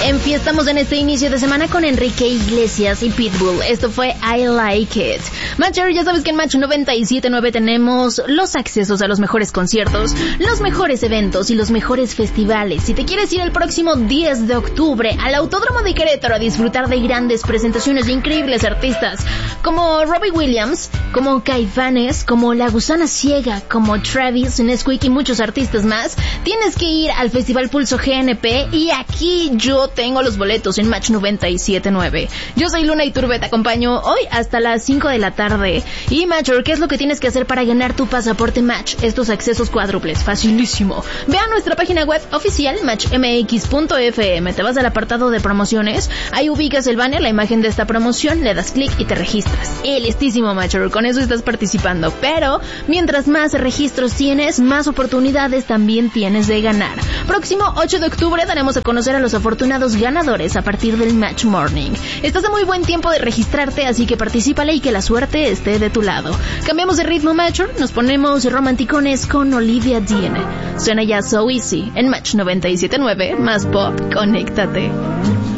Enfiestamos en este inicio de semana con Enrique Iglesias y Pitbull. Esto fue I Like It. Matcher, ya sabes que en Match 97.9 tenemos los accesos a los mejores conciertos, los mejores eventos y los mejores festivales. Si te quieres ir el próximo 10 de octubre al Autódromo de Querétaro a disfrutar de grandes presentaciones de increíbles artistas como Robbie Williams, como Caifanes, como La Gusana Ciega, como Travis, Nesquik y muchos artistas más, tienes que ir al Festival Pulso GNP y aquí yo tengo los boletos en Match 97.9. Yo soy Luna Iturbe, te acompaño hoy hasta las 5 de la tarde. Y Matcher, ¿qué es lo que tienes que hacer para ganar tu pasaporte Match? Estos accesos cuádruples, facilísimo. Ve a nuestra página web oficial, matchmx.fm. Te vas al apartado de promociones, ahí ubicas el banner, la imagen de esta promoción, le das clic y te registras. Listísimo, Matcher, con eso estás participando. Pero mientras más registros tienes, más oportunidades también tienes de ganar. Próximo 8 de octubre daremos a conocer a los afortunados ganadores a partir del Match Morning. Estás a muy buen tiempo de registrarte, así que particípale y que la suerte esté de tu lado. Cambiamos de ritmo, Matcher, nos ponemos romanticones con Olivia Dean. Suena ya So Easy en Match 97.9, más pop, conéctate.